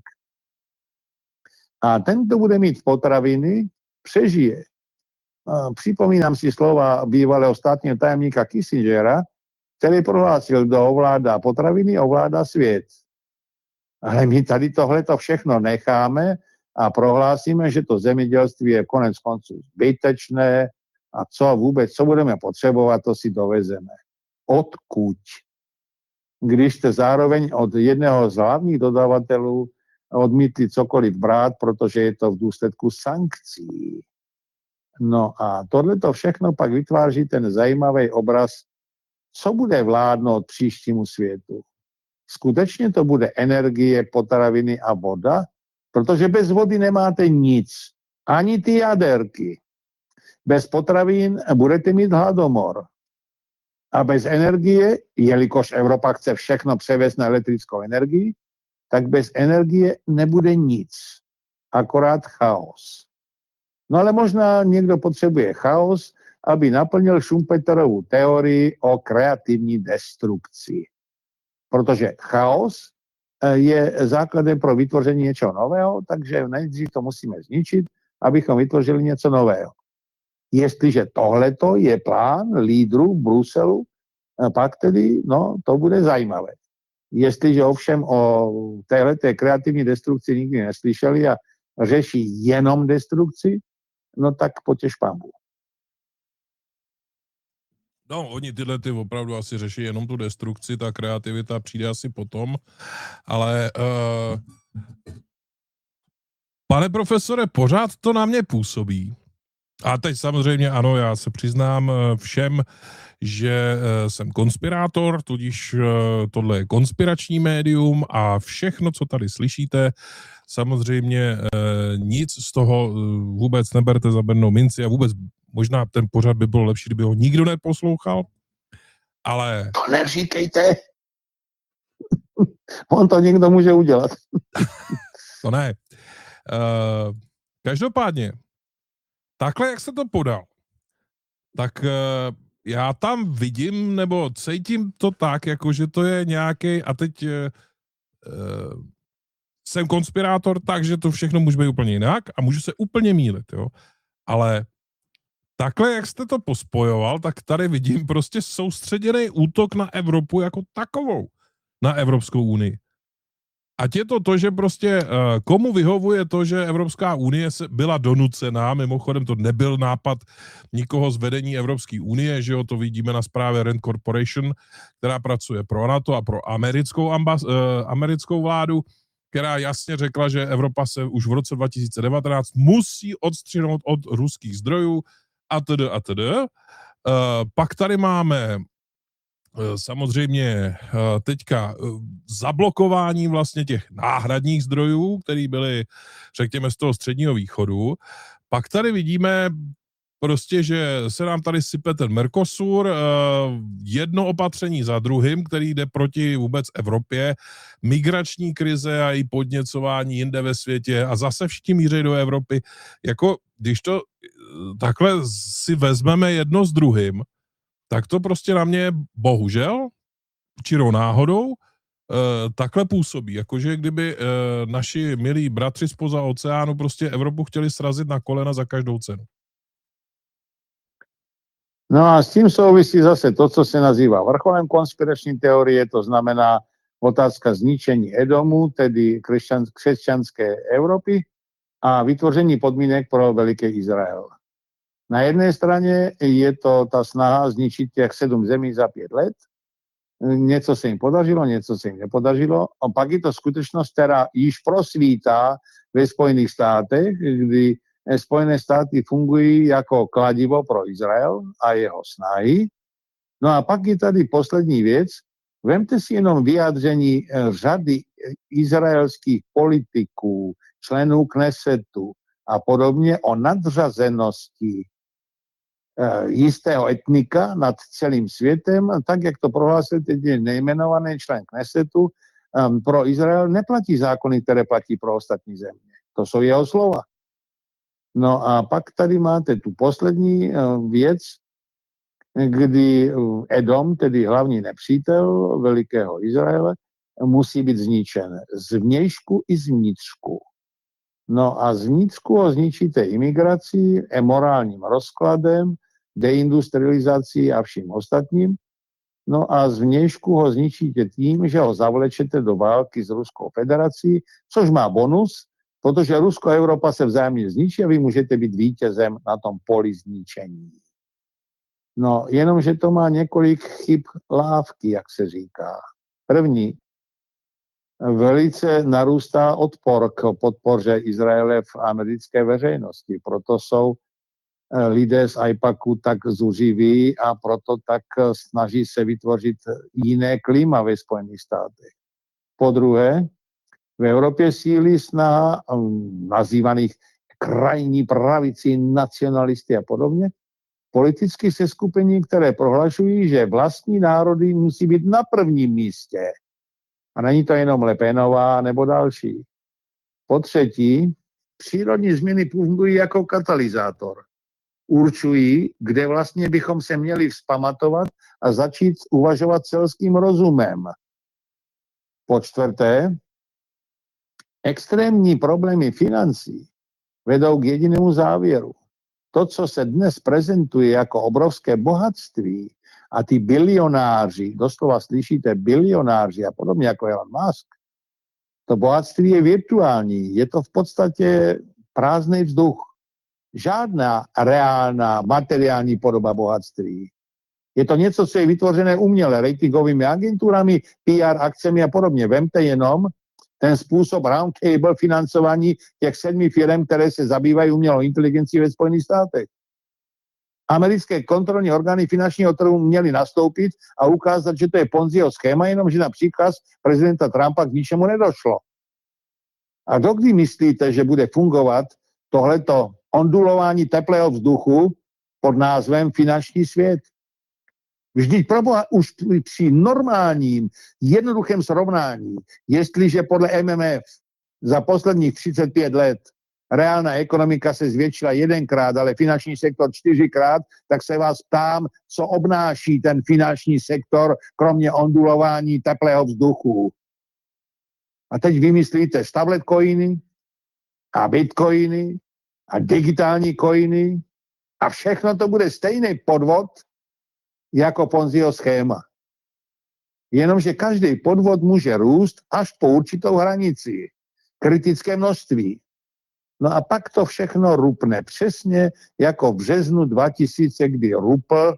A ten, kto bude mít potraviny, přežije. A připomínam si slova bývalého státního tajemníka Kissingera, který prohlásil, kdo ovládá potraviny, ovládá svět. Ale my tady tohleto všechno necháme a prohlásíme, že to zemědělství je konec konců zbytečné a co vůbec, co budeme potřebovat, to si dovezeme. Odkud? Když jste zároveň od jedného z hlavních dodavatelů odmítli cokoliv brát, protože je to v důsledku sankcí. No a tohleto všechno pak vytváří ten zajímavý obraz, co bude vládnout příštímu světu. Skutečně to bude energie, potraviny a voda, protože bez vody nemáte nic, ani ty jaderky. Bez potravin budete mít hladomor. A bez energie, jelikož Evropa chce všechno převést na elektrickou energii, tak bez energie nebude nic, akorát chaos. No ale možná někdo potřebuje chaos, aby naplnil Schumpeterovu teorii o kreativní destrukci. Protože chaos je základem pro vytvoření něčeho nového, takže nejdřív to musíme zničit, abychom vytvořili něco nového. Jestliže tohleto je plán lídrů v Bruselu, pak tedy, no, to bude zajímavé. Jestliže ovšem o téhleté kreativní destrukci nikdy neslyšeli a řeší jenom destrukci, no tak potěš pánbůh. No, oni tyhle ty opravdu asi řeší jenom tu destrukci, ta kreativita přijde asi potom, ale uh, pane profesore, pořád to na mě působí. A teď samozřejmě ano, já se přiznám všem, že jsem konspirátor, tudíž tohle je konspirační médium a všechno, co tady slyšíte, samozřejmě nic z toho vůbec neberte za bernou minci a vůbec možná ten pořad by bylo lepší, kdyby ho nikdo neposlouchal, ale... To neříkejte. On to někdo může udělat. To ne. Uh, každopádně, takhle, jak se to podal, tak uh, já tam vidím, nebo cítím to tak, jako že to je nějaký, a teď uh, uh, jsem konspirátor, takže to všechno může být úplně jinak a můžu se úplně mýlit, jo. Ale takhle, jak jste to pospojoval, tak tady vidím prostě soustředěný útok na Evropu jako takovou, na Evropskou unii. Ať je to to, že prostě komu vyhovuje to, že Evropská unie byla donucená, mimochodem to nebyl nápad nikoho z vedení Evropské unie, že jo, to vidíme na zprávě Rand Corporation, která pracuje pro NATO a pro americkou, ambas, eh, americkou vládu, která jasně řekla, že Evropa se už v roce dva tisíce devatenáct musí odstřihnout od ruských zdrojů a td. a td. Eh, pak tady máme samozřejmě teďka zablokování vlastně těch náhradních zdrojů, které byly, řekněme, z toho středního východu. Pak tady vidíme prostě, že se nám tady sype ten Mercosur, jedno opatření za druhým, který jde proti vůbec Evropě, migrační krize a její podněcování jinde ve světě a zase všichni míří do Evropy. Jako, když to takhle si vezmeme jedno s druhým, tak to prostě na mě bohužel, čirou náhodou, eh, takhle působí. Jakože kdyby eh, naši milí bratři spoza oceánu prostě Evropu chtěli srazit na kolena za každou cenu. No a s tím souvisí zase to, co se nazývá vrcholem konspirační teorie, to znamená otázka zničení Edomu, tedy křesťan, křesťanské Evropy a vytvoření podmínek pro veliký Izrael. Na jedné straně je to ta snaha zničit těch sedm zemí za pět let. Něco se jim podařilo, něco se jim nepodařilo. A pak je to skutečnost, která již prosvítá ve Spojených státech, kdy Spojené státy fungují jako kladivo pro Izrael a jeho snahy. No a pak je tady poslední věc. Vemte si jenom vyjádření řady izraelských politiků, členů Knesetu a podobně o nadřazenosti jistého etnika nad celým světem, tak jak to prohlásil teď nejmenovaný člen Knesetu, pro Izrael neplatí zákony, které platí pro ostatní země. To jsou jeho slova. No a pak tady máte tu poslední věc, kdy Edom, tedy hlavní nepřítel velikého Izraele, musí být zničen z vnějšku i z vnitřku. No a z vnitřku ho zničíte imigrací, morálním rozkladem, deindustrializací a vším ostatním. No a z vnějšku ho zničíte tím, že ho zavlečete do války s Ruskou federací, což má bonus, protože Rusko a Evropa se vzájemně zničí a vy můžete být vítězem na tom poli zničení. No, jenomže to má několik chyb lávky, jak se říká. První, velice narůstá odpor k podpoře Izraele v americké veřejnosti. Proto jsou lidé z AIPACu tak zuřiví a proto tak snaží se vytvořit jiné klima ve Spojených státech. Po druhé, v Evropě sílí snaha nazývaných krajní pravici, nacionalisty a podobně, politické seskupení, které prohlašují, že vlastní národy musí být na prvním místě. A není to jenom Le Penová nebo další. Po třetí, přírodní změny fungují jako katalyzátor. Určují, kde vlastně bychom se měli vzpamatovat a začít uvažovat selským rozumem. Po čtvrté, extrémní problémy financí vedou k jedinému závěru. To, co se dnes prezentuje jako obrovské bohatství a ty bilionáři, doslova slyšíte bilionáři a podobně jako Elon Musk, to bohatství je virtuální, je to v podstatě prázdný vzduch. Žádná reálná materiální podoba bohatství. Je to něco, co je vytvořené uměle, ratingovými agenturami, P R akcemi a podobně. Vemte jenom ten způsob roundtable financování těch sedmi firm, které se zabývají umělou inteligencí ve Spojených státech. Americké kontrolní orgány finančního trhu měly nastoupit a ukázat, že to je Ponziho schéma, jenomže na příkaz prezidenta Trumpa k ničemu nedošlo. A dokdy myslíte, že bude fungovat tohleto ondulování teplého vzduchu pod názvem finanční svět? Vždyť proboha už při normálním, jednoduchém srovnání, jestliže podle M M F za posledních třicet pět let reálná ekonomika se zvětšila jedenkrát, ale finanční sektor čtyřikrát, tak se vás ptám, co obnáší ten finanční sektor, kromě ondulování teplého vzduchu. A teď vymyslíte stablet coiny a bitcoiny a digitální coiny a všechno to bude stejný podvod jako Ponziho schéma. Jenomže každý podvod může růst až po určitou hranici, kritické množství. No a pak to všechno rupne. Přesně jako v březnu dva tisíce, kdy rupl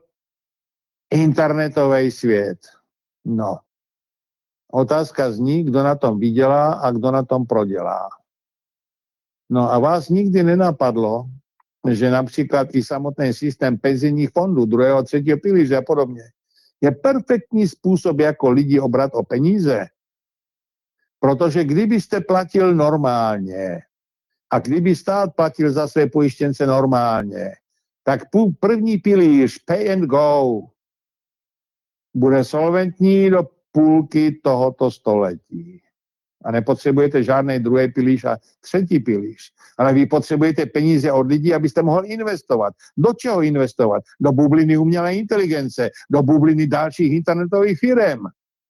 internetový svět. No. Otázka zní, kdo na tom vydělá a kdo na tom prodělá. No a vás nikdy nenapadlo, že například i samotný systém penzijních fondů, druhého, třetího pilíře a podobně, je perfektní způsob, jako lidi obrat o peníze. Protože kdybyste platil normálně a kdyby stát platil za své pojištěnce normálně, tak první pilíř, pay and go, bude solventní do půlky tohoto století. A nepotřebujete žádný druhý pilíř a třetí pilíř. Ale vy potřebujete peníze od lidí, abyste mohli investovat. Do čeho investovat? Do bubliny umělé inteligence, do bubliny dalších internetových firem.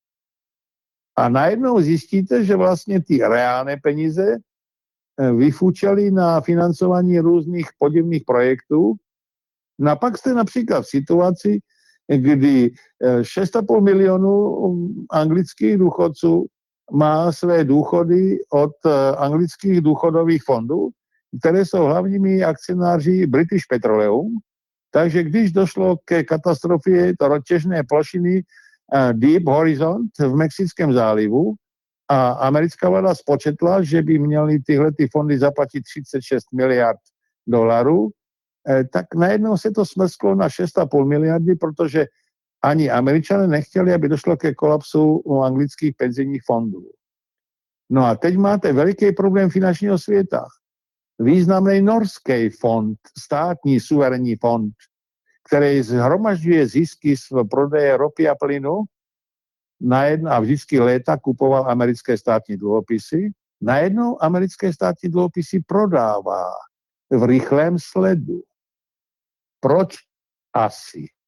A najednou zjistíte, že vlastně ty reálné peníze vyfučely na financování různých podivných projektů. No a pak jste například v situaci, kdy šest a půl milionu anglických důchodců má své důchody od anglických důchodových fondů, které jsou hlavními akcionáři British Petroleum. Takže když došlo ke katastrofě to roztěžné plošiny Deep Horizon v Mexickém zálivu a americká vláda spočetla, že by měly tyhle ty fondy zaplatit třicet šest miliard dolarů, tak najednou se to smrsklo na šest a půl miliardy, protože ani Američané nechtěli, aby došlo ke kolapsu anglických penzijních fondů. No a teď máte veliký problém finančního světa. Významný norský fond, státní suverénní fond, který zhromažďuje zisky z prodeje ropy a plynu, najednou, a vždycky léta kupoval americké státní dluhopisy, najednou americké státní dluhopisy prodává v rychlém sledu. Proč? Asi.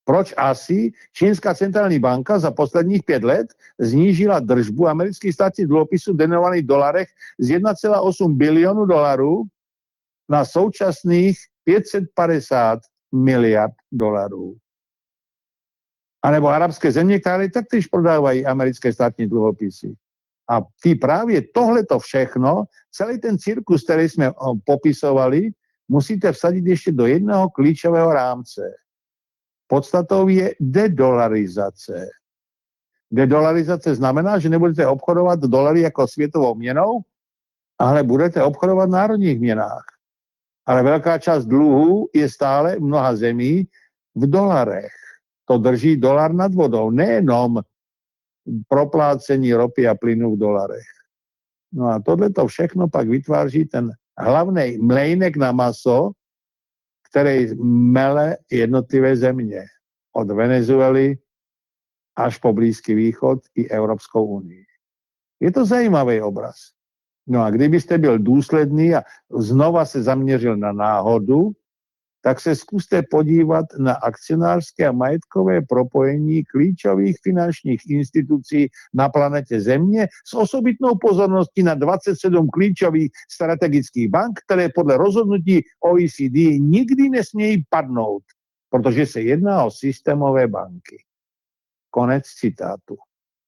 Proč asi čínská centrální banka za posledních pět let znížila držbu amerických státních dluhopisů denovaných v dolarech z jedna celá osm bilionu dolarů na současných pět set padesát miliard dolarů. A nebo arabské země, které taktéž prodávají americké státní dluhopisy. A ty právě tohleto všechno, celý ten cirkus, který jsme popisovali, musíte vsadit ještě do jednoho klíčového rámce. Podstatou je dedolarizace. Dedolarizace znamená, že nebudete obchodovat dolary jako světovou měnou, ale budete obchodovat v národních měnách. Ale velká část dluhů je stále v mnoha zemí v dolarech. To drží dolar nad vodou, nejenom proplácení ropy a plynu v dolarech. No a tohleto všechno pak vytváří ten hlavný mlejnek na maso, který mele jednotlivé země. Od Venezuely až po Blízký východ i Evropskou unii. Je to zajímavý obraz. No a kdybyste byl důsledný a znova se zaměřil na náhodu, tak se zkuste podívat na akcionářské a majetkové propojení klíčových finančních institucí na planetě Země s osobitnou pozorností na dvacet sedm klíčových strategických bank, které podle rozhodnutí O E C D nikdy nesmějí padnout, protože se jedná o systémové banky. Konec citátu.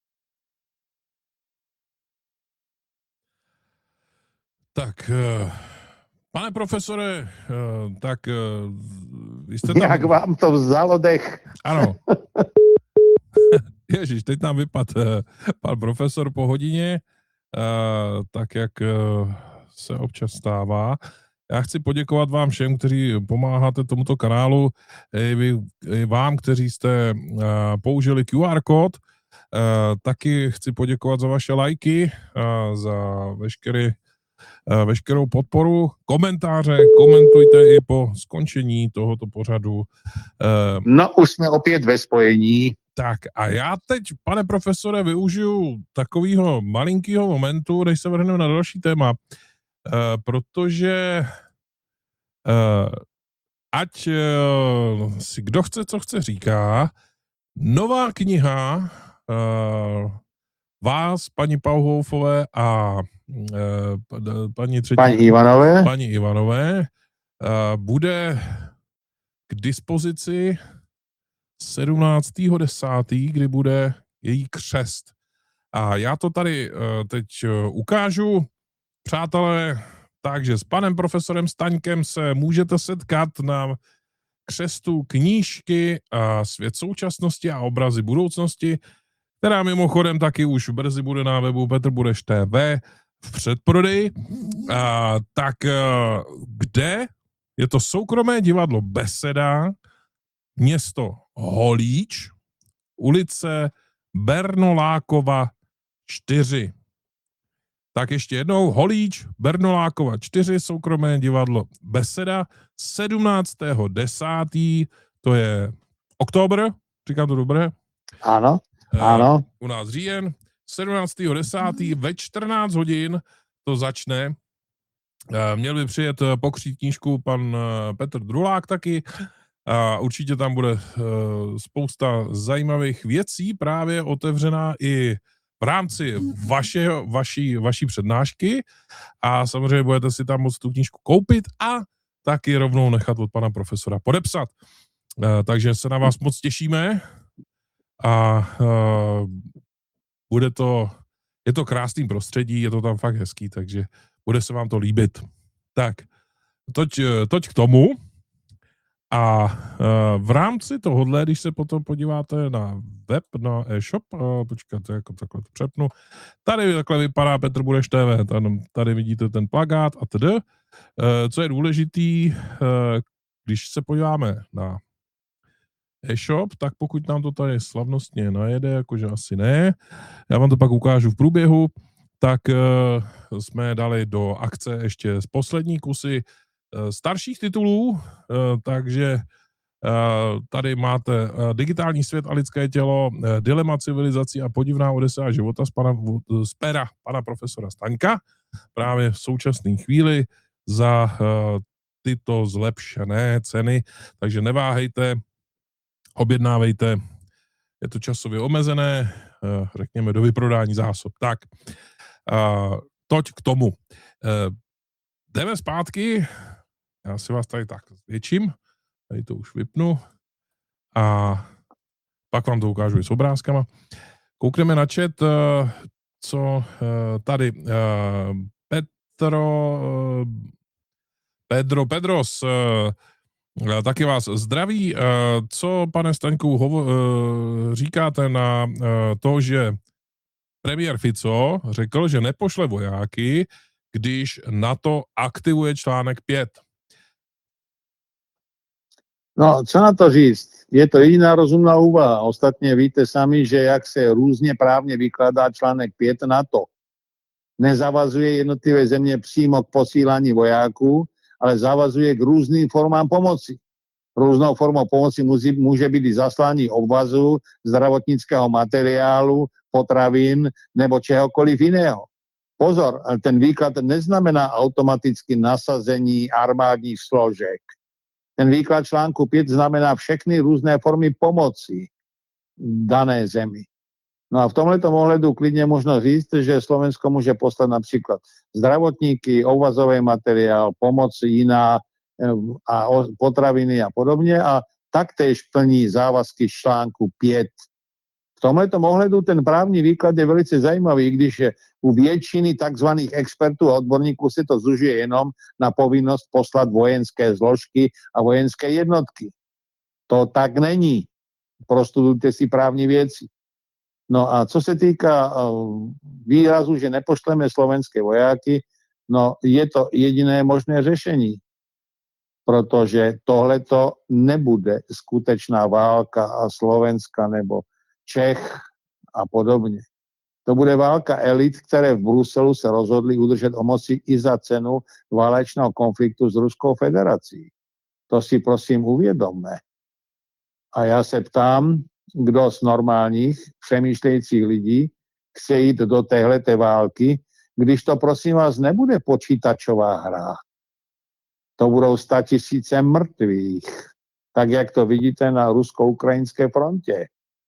Tak, pane profesore, tak vy jste tam... Jak vám to vzalo dech? Ano. Ježiš, teď nám vypadl pan profesor po hodině, tak jak se občas stává. Já chci poděkovat vám všem, kteří pomáháte tomuto kanálu, i, vy, i vám, kteří jste použili Q R kód. Taky chci poděkovat za vaše lajky, za veškerý veškerou podporu, komentáře, komentujte i po skončení tohoto pořadu. No, už jsme opět ve spojení. Tak a já teď, pane profesore, využiju takového malinkého momentu, než se vrhneme na další téma, protože ať si kdo chce, co chce říká, nová kniha vás, paní Pauhoufové a paní třetí, paní Ivanové, paní Ivanové bude k dispozici sedmnáctého desátého kdy bude její křest. A já to tady teď ukážu. Přátelé, takže s panem profesorem Staňkem se můžete setkat na křestu knížky a Svět současnosti a obrazy budoucnosti, která mimochodem taky už brzy bude na webu Petr Bureš T V v předprodeji. A, tak kde? Je to soukromé divadlo Beseda, město Holíč, ulice Bernolákova čtyři. Tak ještě jednou, Holíč, Bernolákova čtyři, soukromé divadlo Beseda, sedmnáctého desátého to je oktober, říkám to dobře? Ano, ano. U nás říjen, sedmnáctého desátého ve čtrnáct hodin to začne. Měl by přijet pokřít knížku pan Petr Drulák taky. A určitě tam bude spousta zajímavých věcí, právě otevřená i v rámci vašeho, vaší, vaší přednášky. A samozřejmě budete si tam moct tu knížku koupit a taky rovnou nechat od pana profesora podepsat. Takže se na vás moc těšíme. A bude to, je to krásný prostředí, je to tam fakt hezký, takže bude se vám to líbit. Tak, toť, toť k tomu. A v rámci tohohle, když se potom podíváte na web, na e-shop, počkáte, jako takhle to přepnu, tady takhle vypadá Petr Bureš T V, tady, tady vidíte ten plakát a tedy. Co je důležitý, když se podíváme na e-shop, tak pokud nám to tady slavnostně najede, jakože asi ne, já vám to pak ukážu v průběhu, tak uh, jsme dali do akce ještě z poslední kusy uh, starších titulů, uh, takže uh, tady máte uh, Digitální svět a lidské tělo, uh, Dilema civilizací a podivná odesa života z, pana, z pera pana profesora Staňka, právě v současné chvíli za uh, tyto zlepšené ceny, takže neváhejte, objednávejte, je to časově omezené, řekněme do vyprodání zásob. Tak, toť k tomu. Jdeme zpátky, já si vás tady tak zvětším, tady to už vypnu a pak vám to ukážu i s obrázkama. Koukneme na chat, co tady Petro, Pedro Pedros taky vás zdraví. Co, pane Staňku, hovo, říkáte na to, že premiér Fico řekl, že nepošle vojáky, když NATO aktivuje článek pět? No, co na to říct? Je to jediná rozumná úvaha. Ostatně víte sami, že jak se různě právně vykládá článek pět NATO. Nezavazuje jednotlivé země přímo k posílání vojáků, ale zavazuje k různým formám pomoci. Různou formou pomoci může, může být i zaslání obvazu, zdravotnického materiálu, potravin nebo čehokoliv jiného. Pozor, ale ten výklad neznamená automaticky nasazení armádních složek. Ten výklad článku pět znamená všechny různé formy pomoci dané zemi. No a v tomhletom ohledu klidně možno říct, že Slovensko může poslat například zdravotníky, obvazový materiál, pomoc jiná a potraviny a podobně a taktéž plní závazky z článku pět. V tomhletom ohledu ten právní výklad je velice zajímavý, když je u většiny takzvaných expertů a odborníků se to zužuje jenom na povinnost poslat vojenské zložky a vojenské jednotky. To tak není. Prostudujte si právní věci. No a co se týká výrazu, že nepošleme slovenské vojáky, no je to jediné možné řešení, protože tohleto nebude skutečná válka a Slovenska nebo Čech a podobně. To bude válka elit, které v Bruselu se rozhodly udržet o moci i za cenu válečného konfliktu s Ruskou federací. To si prosím uvědomme. A já se ptám, kdo z normálních přemýšlejících lidí chce jít do téhleté války, když to prosím vás nebude počítačová hra. To budou statisíce mrtvých, tak jak to vidíte na rusko-ukrajinské frontě.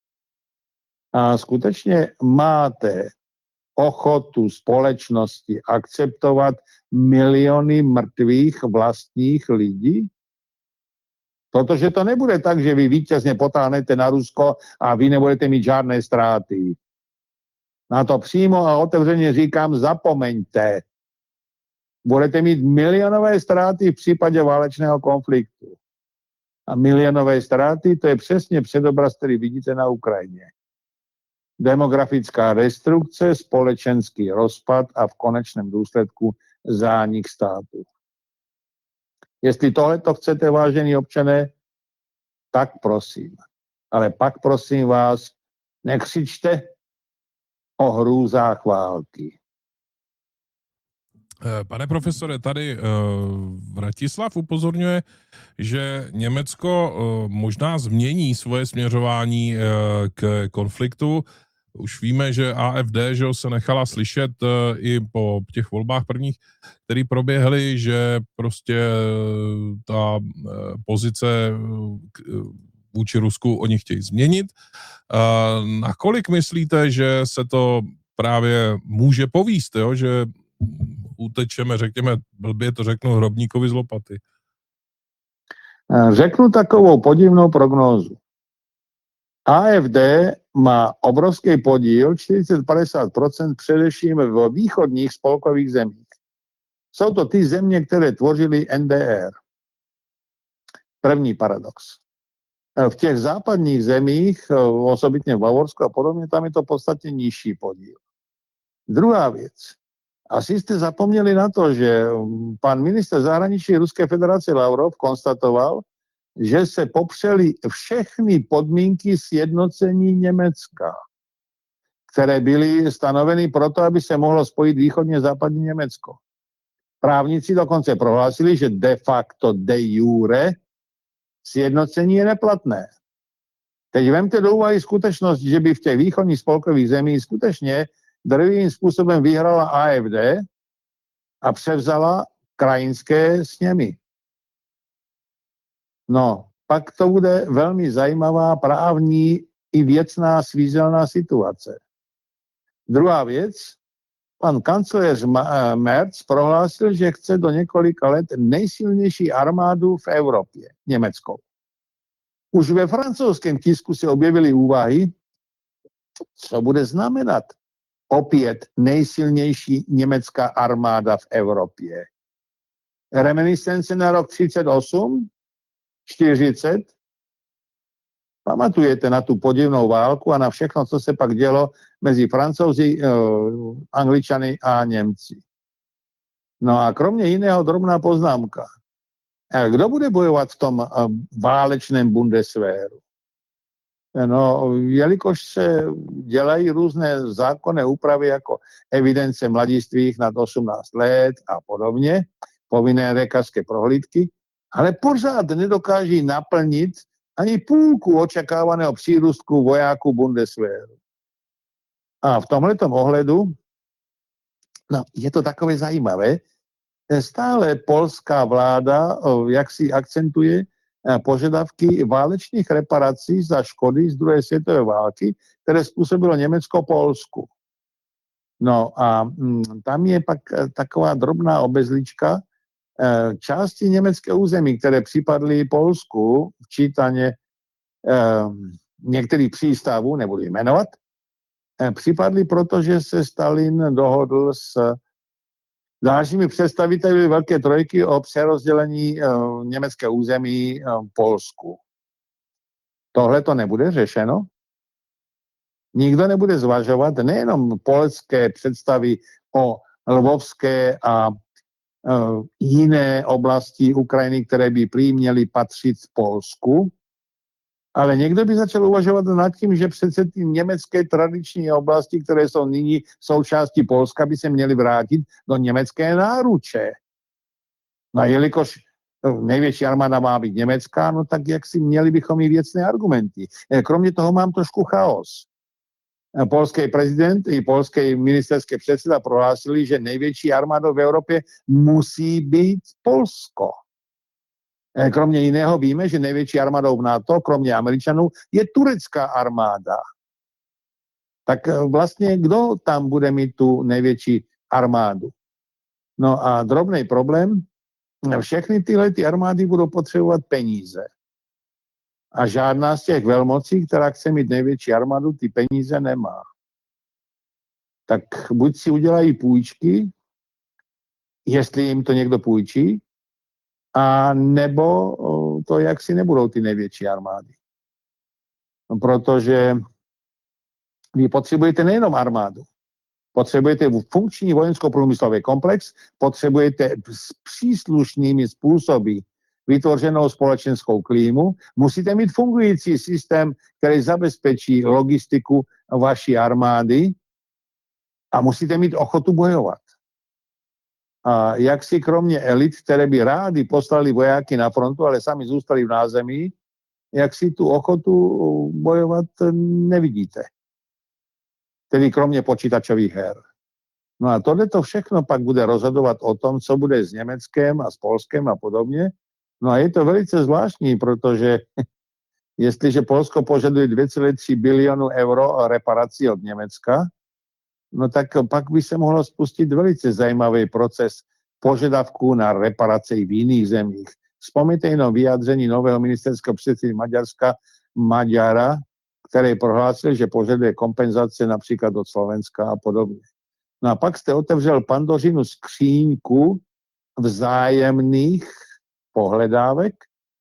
A skutečně máte ochotu společnosti akceptovat miliony mrtvých vlastních lidí? Protože to nebude tak, že vy vítězně potáhnete na Rusko a vy nebudete mít žádné ztráty. Na to přímo a otevřeně říkám, zapomeňte. Budete mít milionové ztráty v případě válečného konfliktu. A milionové ztráty, to je přesně předobraz, který vidíte na Ukrajině. Demografická destrukce, společenský rozpad a v konečném důsledku zánik státu. Jestli tohleto chcete, vážení občané, tak prosím. Ale pak prosím vás, nekřičte o hrůzách války. Pane profesore, tady Vratislav upozorňuje, že Německo možná změní svoje směřování k konfliktu. Už víme, že A F D že se nechala slyšet i po těch volbách prvních, které proběhly, že prostě ta pozice vůči Rusku oni chtějí změnit. Nakolik myslíte, že se to právě může povíst, jo? Že utečeme, řekněme, blbě to řeknu, hrobníkovi z lopaty? Řeknu takovou podivnou prognózu. A F D má obrovský podíl, čtyřicet až padesát procent především ve východních spolkových zemích. Jsou to ty země, které tvořily N D R. První paradox. V těch západních zemích, osobitně v Bavorsku a podobně, tam je to podstatně nižší podíl. Druhá věc. Asi jste zapomněli na to, že pan ministr zahraničí Ruské federace Lavrov konstatoval, že se popřely všechny podmínky sjednocení Německa, které byly stanoveny proto, aby se mohlo spojit východně západní Německo. Právníci dokonce prohlásili, že de facto de jure sjednocení je neplatné. Teď vemte do úvahy skutečnost, že by v těch východních spolkových zemích skutečně drvivým způsobem vyhrala A F D a převzala krajinské sněmy. No, pak to bude velmi zajímavá právní i věcná svízelná situace. Druhá věc, pan kancléř Merz prohlásil, že chce do několika let nejsilnější armádu v Evropě, německou. Už ve francouzském tisku se objevily úvahy, co bude znamenat opět nejsilnější německá armáda v Evropě. Reminiscence na rok třicet osm, čtyřicet. Pamatujete na tu podivnou válku a na všechno, co se pak dělo mezi Francouzi, Angličany a Němci. No a kromě jiného drobná poznámka. Kdo bude bojovat v tom válečném Bundeswehru? No, jelikož se dělají různé zákonné úpravy jako evidence mladistvých nad osmnáct let a podobně, povinné lékařské prohlídky, ale pořád nedokáží naplnit ani půlku očekávaného přírůstku vojáků Bundeswehru. A v tomhletom ohledu, no, je to takové zajímavé, stále polská vláda, jak si akcentuje, požadavky válečných reparací za škody z druhé světové války, které způsobilo Německo Polsku. No a mm, tam je pak taková drobná obezlička, části německé území, které připadly Polsku, včítaně eh, některých přístavů, nebudu jmenovat, eh, připadly, protože se Stalin dohodl s dalšími představiteli Velké trojky o přerozdělení eh, německé území eh, Polsku. Tohle to nebude řešeno. Nikdo nebude zvažovat nejenom polské představy o lvovské a uh, jiné oblasti Ukrajiny, které by prý měly patřit v Polsku, ale někdo by začal uvažovat nad tím, že přece ty německé tradiční oblasti, které jsou nyní součástí Polska, by se měly vrátit do německé náruče. No a jelikož největší armáda má být německá, no tak jak si měli bychom i věcné argumenty. Kromě toho mám trošku chaos. Polský prezident i polský ministerský předseda prohlásili, že největší armádou v Evropě musí být Polsko. Kromě jiného víme, že největší armádou v NATO, kromě Američanů, je turecká armáda. Tak vlastně kdo tam bude mít tu největší armádu? No a drobný problém, všechny tyhle ty armády budou potřebovat peníze. A žádná z těch velmocí, která chce mít největší armádu, ty peníze nemá. Tak buď si udělají půjčky, jestli jim to někdo půjčí, a nebo to jaksi nebudou ty největší armády. No, protože vy potřebujete nejenom armádu, potřebujete funkční vojensko-průmyslový komplex, potřebujete s příslušnými způsoby vytvořenou společenskou klímu, musíte mít fungující systém, který zabezpečí logistiku vaší armády a musíte mít ochotu bojovat. A jak si kromě elit, které by rádi poslali vojáky na frontu, ale sami zůstali v názemí, jak si tu ochotu bojovat nevidíte. Tedy kromě počítačových her. No a tohleto všechno pak bude rozhodovat o tom, co bude s Německem a s Polskem a podobně. No a je to velice zvláštní, protože jestliže Polsko požaduje dvě celé tři bilionu euro reparací od Německa, no tak pak by se mohlo spustit velice zajímavý proces požadavků na reparace i v jiných zemích. Vzpomeňte jenom vyjádření nového ministerského předsedy Maďarska Maďara, který prohlásil, že požaduje kompenzace například od Slovenska a podobně. No a pak jste otevřel Pandořinu skříňku vzájemných pohledávek,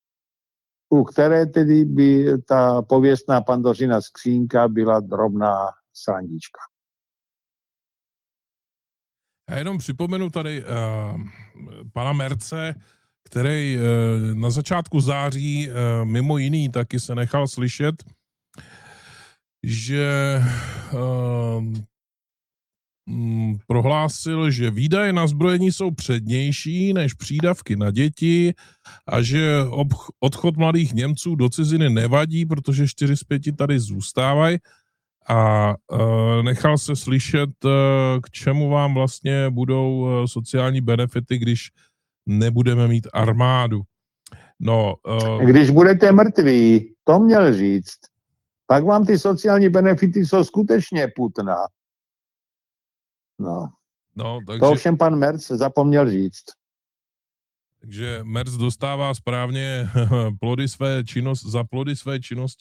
u které tedy by ta pověstná Pandořina skřínka byla drobná srandička. Já jenom připomenu tady uh, pana Merce, který uh, na začátku září uh, mimo jiný taky se nechal slyšet, že uh, m, prohlásil, že výdaje na zbrojení jsou přednější než přídavky na děti a že ob- odchod mladých Němců do ciziny nevadí, protože čtyři z pěti tady zůstávají. A uh, nechal se slyšet, uh, k čemu vám vlastně budou uh, sociální benefity, když nebudeme mít armádu. No, uh... Když budete mrtví, to měl říct, pak vám ty sociální benefity jsou skutečně putná. No. No, takže... To ovšem pan Merz zapomněl říct. Takže Merz dostává správně plody své činnost, za plody své činnosti